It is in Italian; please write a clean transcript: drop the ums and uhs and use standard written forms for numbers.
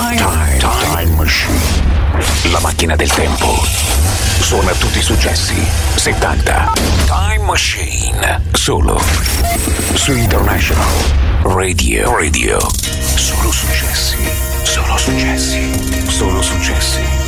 Time Machine. La macchina del tempo. Suona tutti i successi 70. Time Machine. Solo su International Radio. Solo successi. Solo successi. Solo successi.